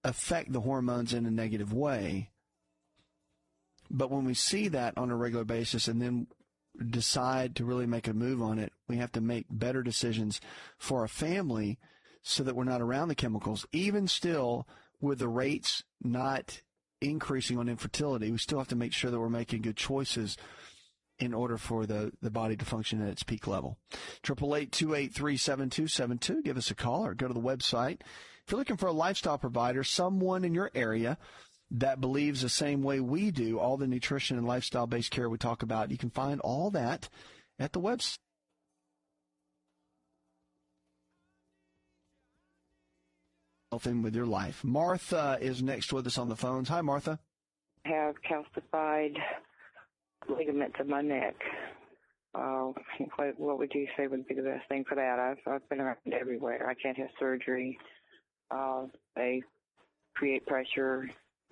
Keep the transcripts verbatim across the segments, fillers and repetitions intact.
affect the hormones in a negative way. But when we see that on a regular basis and then decide to really make a move on it, we have to make better decisions for our family so that we're not around the chemicals. Even still, with the rates not increasing on infertility, we still have to make sure that we're making good choices in order for the, the body to function at its peak level. eight eight eight, two eight three, seven two seven two. Give us a call or go to the website. If you're looking for a lifestyle provider, someone in your area that believes the same way we do, all the nutrition and lifestyle-based care we talk about, you can find all that at the website. In with your life. Martha is next with us on the phones. Hi, Martha. I have calcified ligaments in my neck. Uh, what, what would you say would be the best thing for that? I've, I've been around everywhere. I can't have surgery. Uh, they create pressure,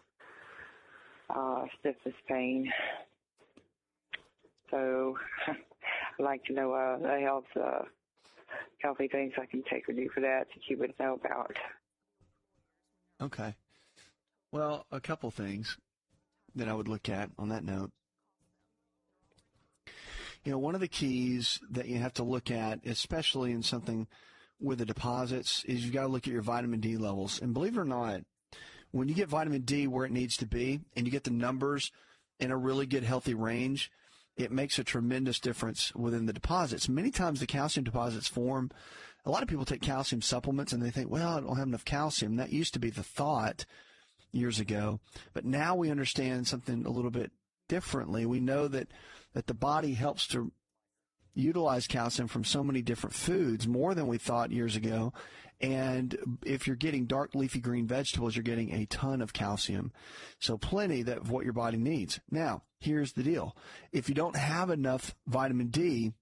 uh, stiffness pain. So I'd like to know uh, the health, uh, healthy things I can take or do for that that you would know about. Okay. Well, a couple things that I would look at on that note. You know, one of the keys that you have to look at, especially in something with the deposits, is you've got to look at your vitamin D levels. And believe it or not, when you get vitamin D where it needs to be and you get the numbers in a really good, healthy range, it makes a tremendous difference within the deposits. Many times the calcium deposits form. A lot of people take calcium supplements and they think, well, I don't have enough calcium. That used to be the thought years ago. But now we understand something a little bit differently. We know that, that the body helps to utilize calcium from so many different foods, more than we thought years ago. And if you're getting dark leafy green vegetables, you're getting a ton of calcium. So plenty that of what your body needs. Now, here's the deal. If you don't have enough vitamin D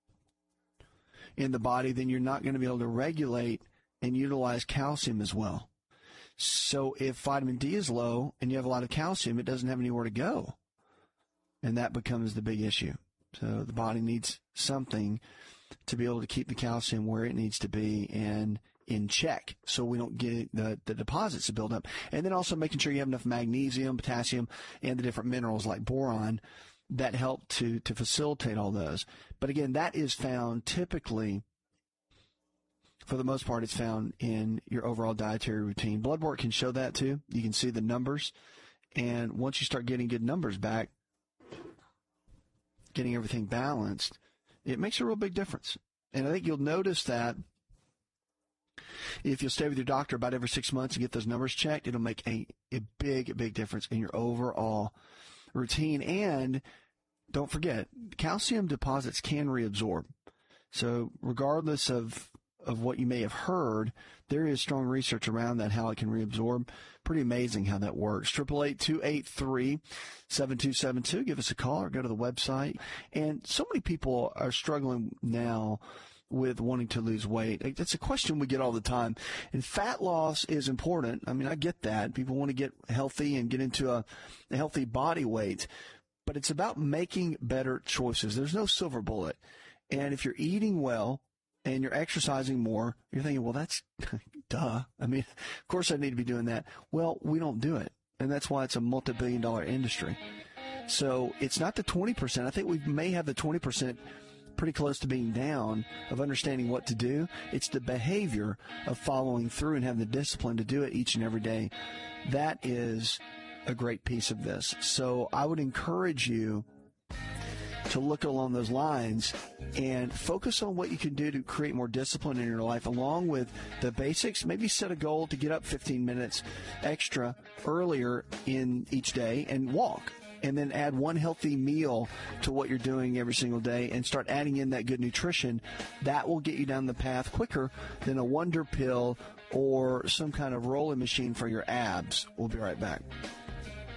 in the body, then you're not going to be able to regulate and utilize calcium as well. So if vitamin D is low and you have a lot of calcium, it doesn't have anywhere to go. And that becomes the big issue. So the body needs something to be able to keep the calcium where it needs to be and in check so we don't get the, the deposits to build up. And then also making sure you have enough magnesium, potassium, and the different minerals like boron that help to, to facilitate all those. But again, that is found typically, for the most part, it's found in your overall dietary routine. Blood work can show that too. You can see the numbers. And once you start getting good numbers back, getting everything balanced, it makes a real big difference. And I think you'll notice that if you'll stay with your doctor about every six months and get those numbers checked, it'll make a, a big, big difference in your overall routine. And don't forget, calcium deposits can reabsorb. So regardless of of what you may have heard, there is strong research around that, how it can reabsorb. Pretty amazing how that works. eight eight eight, two eight three, seven two seven two. Give us a call or go to the website. And so many people are struggling now with wanting to lose weight. That's a question we get all the time. And fat loss is important. I mean, I get that. People want to get healthy and get into a, a healthy body weight. But it's about making better choices. There's no silver bullet. And if you're eating well, and you're exercising more, you're thinking, well, that's duh. I mean, of course I need to be doing that. Well, we don't do it. And that's why it's a multi-billion dollar industry. So it's not the twenty percent. I think we may have the twenty percent pretty close to being down of understanding what to do. It's the behavior of following through and having the discipline to do it each and every day. That is a great piece of this. So I would encourage you to look along those lines and focus on what you can do to create more discipline in your life, along with the basics. Maybe set a goal to get up fifteen minutes extra earlier in each day and walk, and then add one healthy meal to what you're doing every single day and start adding in that good nutrition. That will get you down the path quicker than a wonder pill or some kind of rolling machine for your abs. We'll be right back.